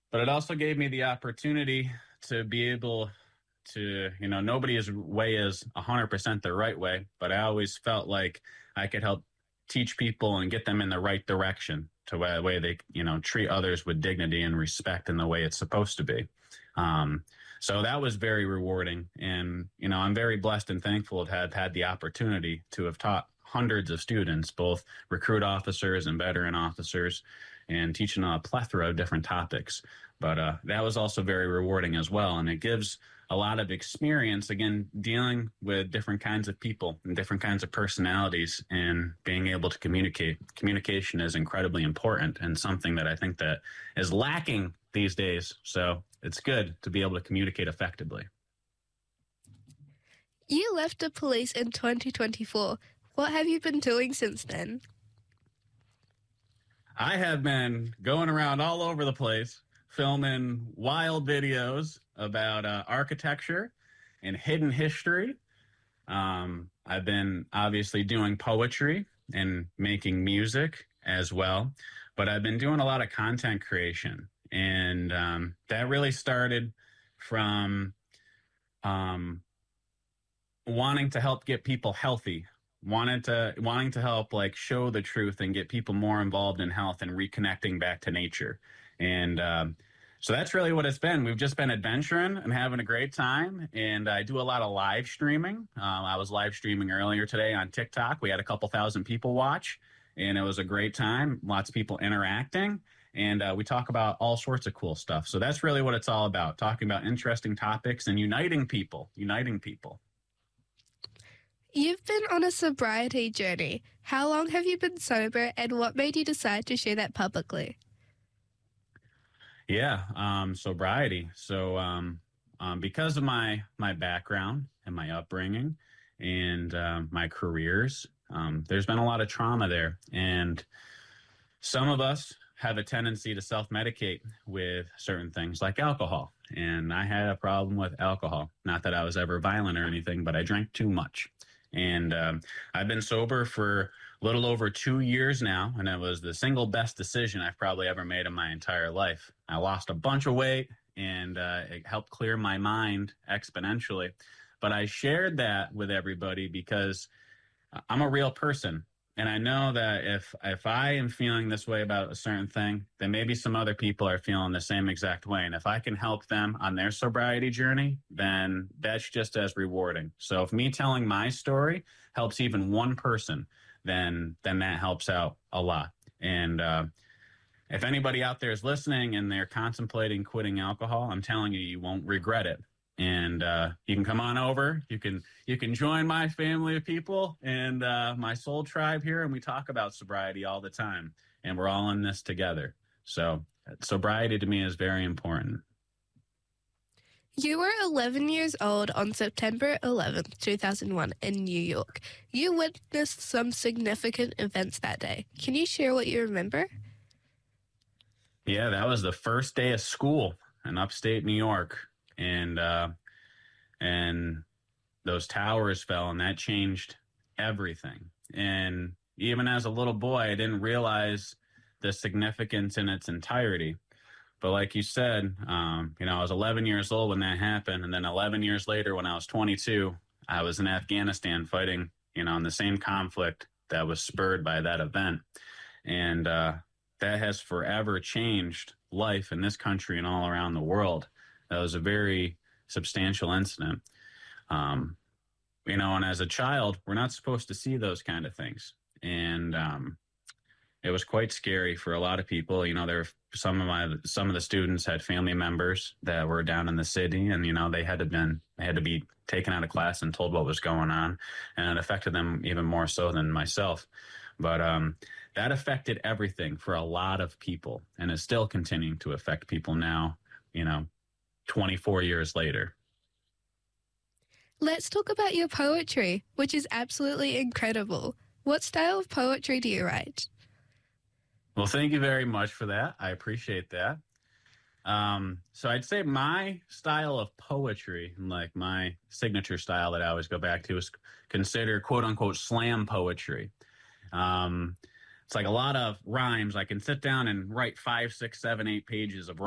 but it also gave me the opportunity to be able to, nobody's way is 100% the right way, but I always felt like I could help teach people and get them in the right direction to the way they, treat others with dignity and respect in the way it's supposed to be. Um, so that was very rewarding. And, I'm very blessed and thankful to have had the opportunity to have taught hundreds of students, both recruit officers and veteran officers, and teaching a plethora of different topics. But that was also very rewarding as well. And it gives a lot of experience, again, dealing with different kinds of people and different kinds of personalities and being able to communicate. Communication is incredibly important and something that I think that is lacking these days. So it's good to be able to communicate effectively. You left the police in 2024. What have you been doing since then? I have been going around all over the place, filming wild videos about architecture and hidden history. I've been obviously doing poetry and making music as well, but I've been doing a lot of content creation. And that really started from wanting to help get people healthy, wanting to help like show the truth and get people more involved in health and reconnecting back to nature. And so that's really what it's been. We've just been adventuring and having a great time. And I do a lot of live streaming. I was live streaming earlier today on TikTok. We had a couple thousand people watch, and it was a great time. Lots of people interacting. And we talk about all sorts of cool stuff. So that's really what it's all about, talking about interesting topics and uniting people. You've been on a sobriety journey. How long have you been sober, and what made you decide to share that publicly? Yeah, sobriety. So because of my background and my upbringing and my careers, there's been a lot of trauma there. And some of us have a tendency to self-medicate with certain things like alcohol. And I had a problem with alcohol. Not that I was ever violent or anything, but I drank too much. And I've been sober for a little over 2 years now, and it was the single best decision I've probably ever made in my entire life. I lost a bunch of weight, and it helped clear my mind exponentially. But I shared that with everybody because I'm a real person. And I know that if I am feeling this way about a certain thing, then maybe some other people are feeling the same exact way. And if I can help them on their sobriety journey, then that's just as rewarding. So if me telling my story helps even one person, then that helps out a lot. And if anybody out there is listening and they're contemplating quitting alcohol, I'm telling you, you won't regret it. And you can come on over. You can join my family of people and my soul tribe here, and we talk about sobriety all the time, and we're all in this together. So sobriety to me is very important. You were 11 years old on September 11th, 2001 in New York. You witnessed some significant events that day. Can you share what you remember? Yeah, that was the first day of school in upstate New York. And those towers fell, and that changed everything. And even as a little boy, I didn't realize the significance in its entirety. But like you said, I was 11 years old when that happened. And then 11 years later, when I was 22, I was in Afghanistan fighting, in the same conflict that was spurred by that event. And that has forever changed life in this country and all around the world. That was a very substantial incident. And as a child, we're not supposed to see those kind of things. And it was quite scary for a lot of people. There were some of the students had family members that were down in the city, and they had to be taken out of class and told what was going on, and it affected them even more so than myself. But that affected everything for a lot of people, and is still continuing to affect people now, 24 years later. Let's talk about your poetry, which is absolutely incredible. What style of poetry do you write? Well, thank you very much for that. I appreciate that. So I'd say my style of poetry, like my signature style that I always go back to, is considered quote unquote slam poetry. It's like a lot of rhymes. I can sit down and write 5, 6, 7, 8 pages of